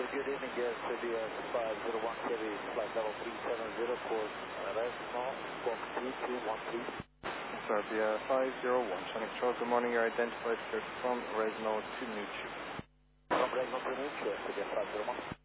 Good evening, yes, CBS 501 Heavy, flight level 370, course Resno, squawk 2213. Serbia 501, Chinese Control, good morning, you're identified, sir, from Resno to New Chu. From Resno to New Chu, CBS 501.